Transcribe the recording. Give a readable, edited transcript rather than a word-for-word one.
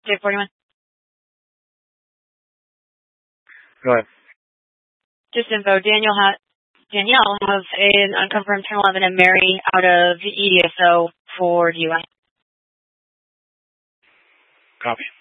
State 41. Go ahead. Just info. Danielle has an unconfirmed 1011 and Mary out of EDSO for DUI. Copy.